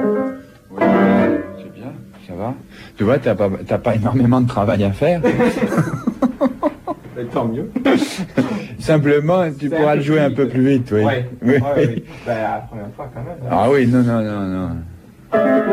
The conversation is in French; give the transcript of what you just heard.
Oui, c'est bien, ça va. Tu vois, t'as pas énormément de travail à faire. Tant mieux. Simplement, tu pourras le jouer un peu plus vite, oui. Ouais. Oui. Ouais. Ben, la première fois quand même. Ah oui, non.